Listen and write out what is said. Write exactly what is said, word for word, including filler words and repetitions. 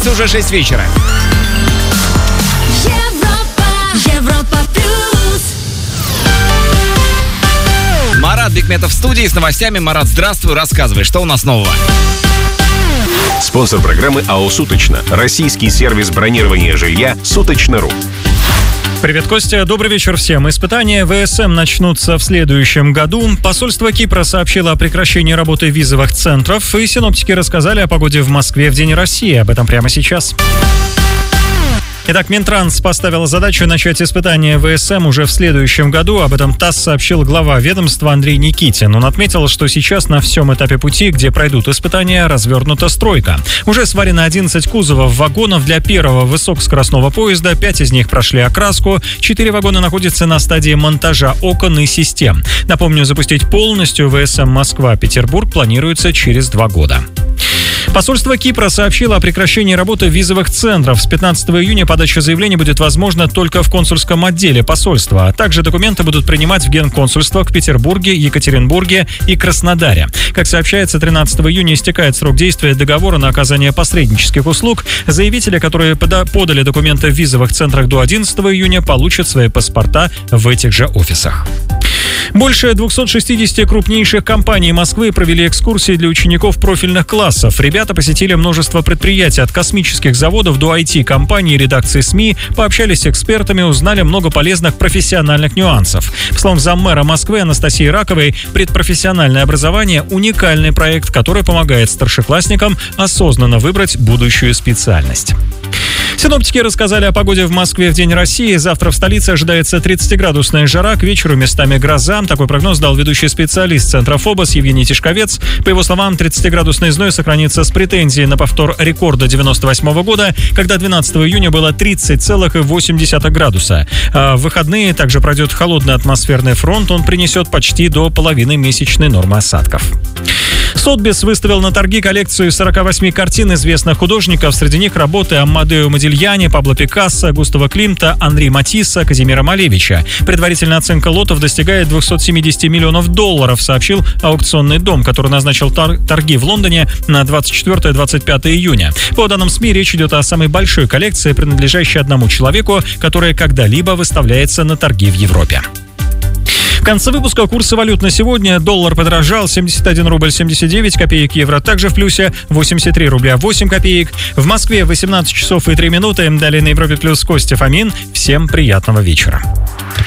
столице уже шесть вечера. Марат Бикметов в студии с новостями. Марат, здравствуй, рассказывай, что у нас нового? Спонсор программы АО «Суточно». Российский сервис бронирования жилья «Суточно.ру». Привет, Костя. Добрый вечер всем. Испытания ВСМ начнутся в следующем году. Посольство Кипра сообщило о прекращении работы визовых центров. И синоптики рассказали о погоде в Москве в День России. Об этом прямо сейчас. Итак, Минтранс поставила задачу начать испытания ВСМ уже в следующем году. Об этом ТАСС сообщил глава ведомства Андрей Никитин. Он отметил, что сейчас на всем этапе пути, где пройдут испытания, развернута стройка. Уже сварено одиннадцать кузовов вагонов для первого высокоскоростного поезда. пять из них прошли окраску. четыре вагона находятся на стадии монтажа окон и систем. Напомню, запустить полностью ВСМ Москва-Петербург планируется через два года. Посольство Кипра сообщило о прекращении работы визовых центров. С пятнадцатого июня подача заявлений будет возможна только в консульском отделе посольства. А также документы будут принимать в генконсульствах в Петербурге, Екатеринбурге и Краснодаре. Как сообщается, тринадцатого июня истекает срок действия договора на оказание посреднических услуг. Заявители, которые пода- подали документы в визовых центрах до одиннадцатого июня, получат свои паспорта в этих же офисах. Больше двухсот шестидесяти крупнейших компаний Москвы провели экскурсии для учеников профильных классов. Ребята посетили множество предприятий, от космических заводов до ай ти-компаний и редакций СМИ, пообщались с экспертами, узнали много полезных профессиональных нюансов. По словам заммэра Москвы Анастасии Раковой, предпрофессиональное образование – уникальный проект, который помогает старшеклассникам осознанно выбрать будущую специальность. Синоптики рассказали о погоде в Москве в День России. Завтра в столице ожидается тридцатиградусная жара, к вечеру местами гроза. Такой прогноз дал ведущий специалист Центра ФОБОС Евгений Тишковец. По его словам, тридцатиградусный зной сохранится с претензией на повтор рекорда девяносто восьмого года, когда двенадцатого июня было тридцать целых восемь десятых градуса. А в выходные также пройдет холодный атмосферный фронт. Он принесет почти до половины месячной нормы осадков. Сотбис выставил на торги коллекцию сорока восьми картин известных художников. Среди них работы Амадео Модильяни, Пабло Пикассо, Густава Климта, Анри Матисса, Казимира Малевича. Предварительная оценка лотов достигает двухсот семидесяти миллионов долларов, сообщил аукционный дом, который назначил тор- торги в Лондоне на двадцать четвёртое — двадцать пятое июня. По данным СМИ, речь идет о самой большой коллекции, принадлежащей одному человеку, которая когда-либо выставляется на торги в Европе. В конце выпуска курсы валют на сегодня. Доллар подорожал: семьдесят один рубль семьдесят девять копеек, евро также в плюсе, восемьдесят три рубля восемь копеек. В Москве восемнадцать часов и три минуты. Далее на Европе плюс Костя Фомин. Всем приятного вечера.